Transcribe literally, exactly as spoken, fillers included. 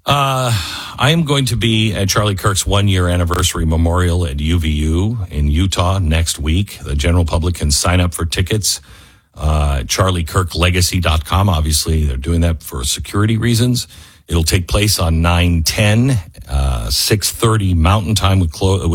Uh, I am going to be at Charlie Kirk's one-year anniversary memorial at U V U in Utah next week. The general public can sign up for tickets. Uh, charlie kirk legacy dot com. Obviously, they're doing that for security reasons. It'll take place on nine ten, uh, six thirty Mountain Time with, clo- with